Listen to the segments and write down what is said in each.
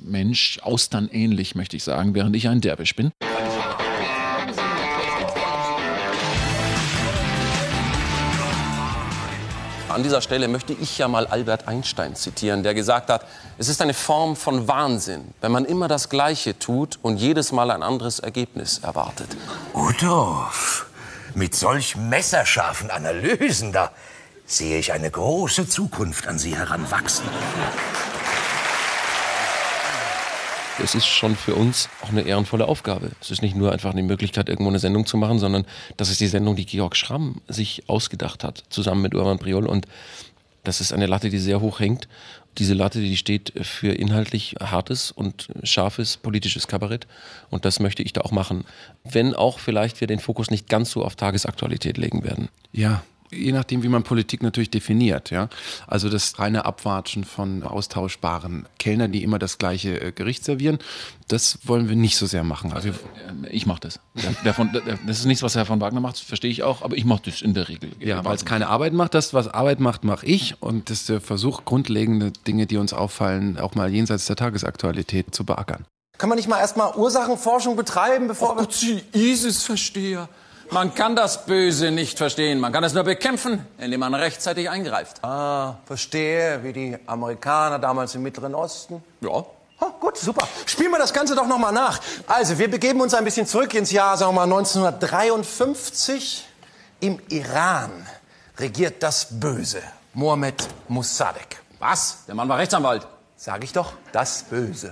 Mensch, austernähnlich, möchte ich sagen, während ich ein Derwisch bin. An dieser Stelle möchte ich ja mal Albert Einstein zitieren, der gesagt hat, es ist eine Form von Wahnsinn, wenn man immer das Gleiche tut und jedes Mal ein anderes Ergebnis erwartet. Uthoff, mit solch messerscharfen Analysen, da sehe ich eine große Zukunft an Sie heranwachsen. Es ist schon für uns auch eine ehrenvolle Aufgabe. Es ist nicht nur einfach eine Möglichkeit, irgendwo eine Sendung zu machen, sondern das ist die Sendung, die Georg Schramm sich ausgedacht hat, zusammen mit Urban Priol. Und das ist eine Latte, die sehr hoch hängt. Diese Latte, die steht für inhaltlich hartes und scharfes politisches Kabarett. Und das möchte ich da auch machen. Wenn auch vielleicht wir den Fokus nicht ganz so auf Tagesaktualität legen werden. Ja. Je nachdem, wie man Politik natürlich definiert, ja. Also das reine Abwatschen von austauschbaren Kellnern, die immer das gleiche Gericht servieren, das wollen wir nicht so sehr machen. Also ich mache das. Das ist nichts, was Herr von Wagner macht, das verstehe ich auch, aber ich mache das in der Regel. Ja, weil es keine Arbeit macht. Das, was Arbeit macht, mache ich. Und das ist der Versuch, grundlegende Dinge, die uns auffallen, auch mal jenseits der Tagesaktualität zu beackern. Kann man nicht mal erstmal Ursachenforschung betreiben, bevor... Oh, Sie ISIS-Versteher. Man kann das Böse nicht verstehen. Man kann es nur bekämpfen, indem man rechtzeitig eingreift. Ah, verstehe. Wie die Amerikaner damals im Mittleren Osten. Ja. Oh, gut, super. Spielen wir das Ganze doch noch mal nach. Also, wir begeben uns ein bisschen zurück ins Jahr, sagen wir mal, 1953. Im Iran regiert das Böse. Mohammed Mossadegh. Was? Der Mann war Rechtsanwalt. Sag ich doch, das Böse.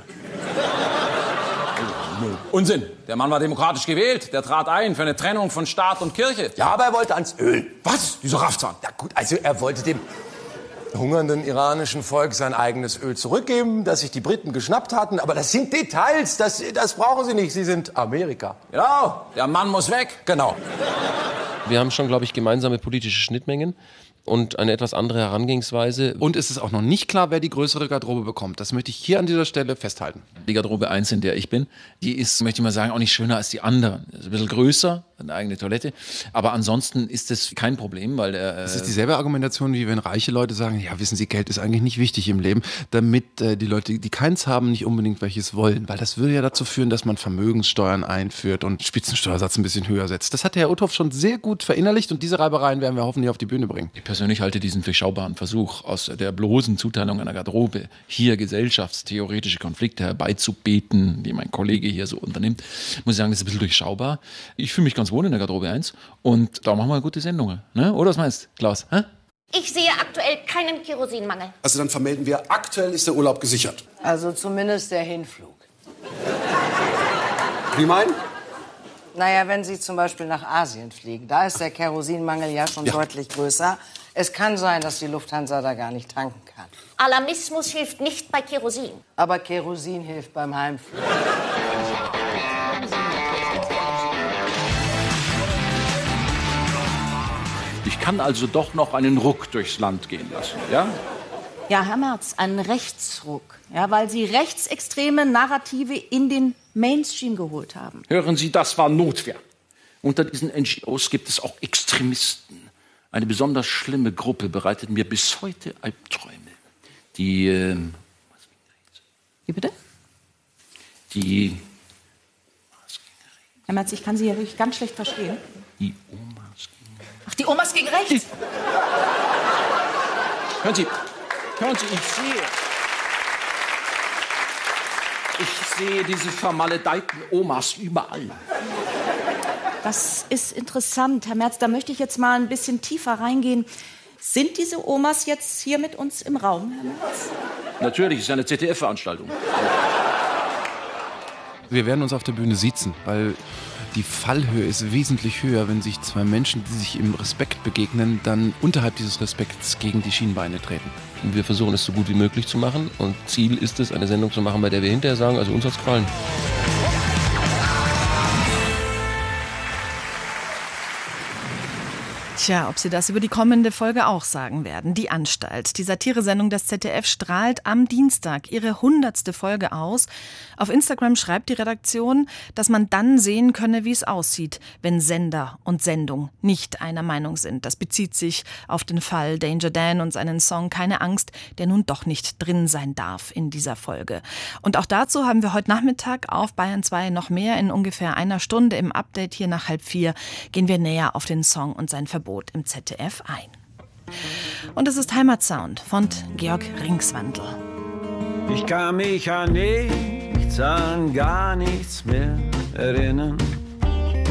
Unsinn. Der Mann war demokratisch gewählt. Der trat ein für eine Trennung von Staat und Kirche. Ja, aber er wollte ans Öl. Was? Dieser Raffzahn. Ja gut, also er wollte dem hungernden iranischen Volk sein eigenes Öl zurückgeben, das sich die Briten geschnappt hatten. Aber das sind Details, das brauchen Sie nicht. Sie sind Amerika. Genau, der Mann muss weg. Genau. Wir haben schon, glaube ich, gemeinsame politische Schnittmengen und eine etwas andere Herangehensweise. Und es ist auch noch nicht klar, wer die größere Garderobe bekommt. Das möchte ich hier an dieser Stelle festhalten. Die Garderobe 1, in der ich bin, die ist, möchte ich mal sagen, auch nicht schöner als die anderen. Ist ein bisschen größer, eine eigene Toilette. Aber ansonsten ist das kein Problem, weil das ist dieselbe Argumentation, wie wenn reiche Leute sagen, ja, wissen Sie, Geld ist eigentlich nicht wichtig im Leben, damit die Leute, die keins haben, nicht unbedingt welches wollen. Weil das würde ja dazu führen, dass man Vermögenssteuern einführt und Spitzensteuersatz ein bisschen höher setzt. Das hat der Herr Uthoff schon sehr gut verinnerlicht und diese Reibereien werden wir hoffentlich auf die Bühne bringen. Ich persönlich halte diesen durchschaubaren Versuch, aus der bloßen Zuteilung einer Garderobe hier gesellschaftstheoretische Konflikte herbeizubeten, die mein Kollege hier so unternimmt, muss ich sagen, das ist ein bisschen durchschaubar. Ich fühle mich ganz wohl in der Garderobe 1 und da machen wir eine gute Sendung. Ne? Oder was meinst du, Klaus? Hä? Ich sehe aktuell keinen Kerosinmangel. Also dann vermelden wir, aktuell ist der Urlaub gesichert. Also zumindest der Hinflug. Wie meinen? Naja, wenn Sie zum Beispiel nach Asien fliegen, da ist der Kerosinmangel ja schon deutlich größer. Es kann sein, dass die Lufthansa da gar nicht tanken kann. Alarmismus hilft nicht bei Kerosin. Aber Kerosin hilft beim Heimflug. Ich kann also doch noch einen Ruck durchs Land gehen lassen, ja? Ja, Herr Merz, einen Rechtsruck. Ja, weil Sie rechtsextreme Narrative in den Mainstream geholt haben. Hören Sie, das war Notwehr. Unter diesen NGOs gibt es auch Extremisten. Eine besonders schlimme Gruppe bereitet mir bis heute Albträume. Die, Wie bitte? Die... Herr Merz, ich kann Sie hier wirklich ganz schlecht verstehen. Die Omas gegen... Ach, die Omas gegen rechts? Hören Sie, ich sehe diese vermaledeiten Omas überall. Das ist interessant, Herr Merz. Da möchte ich jetzt mal ein bisschen tiefer reingehen. Sind diese Omas jetzt hier mit uns im Raum, Herr Merz? Natürlich, es ist eine ZDF-Veranstaltung. Wir werden uns auf der Bühne siezen, weil die Fallhöhe ist wesentlich höher, wenn sich zwei Menschen, die sich im Respekt begegnen, dann unterhalb dieses Respekts gegen die Schienbeine treten. Und wir versuchen es so gut wie möglich zu machen. Und Ziel ist es, eine Sendung zu machen, bei der wir hinterher sagen, also uns hat's gefallen. Tja, ob Sie das über die kommende Folge auch sagen werden. Die Anstalt, die Satiresendung des ZDF, strahlt am Dienstag ihre 100. Folge aus. Auf Instagram schreibt die Redaktion, dass man dann sehen könne, wie es aussieht, wenn Sender und Sendung nicht einer Meinung sind. Das bezieht sich auf den Fall Danger Dan und seinen Song Keine Angst, der nun doch nicht drin sein darf in dieser Folge. Und auch dazu haben wir heute Nachmittag auf Bayern 2 noch mehr. In ungefähr einer Stunde im Update hier nach 3:30 gehen wir näher auf den Song und sein Verbot im ZDF ein. Und es ist Heimatsound von Georg Ringswandl. Ich kann mich an nichts, an gar nichts mehr erinnern.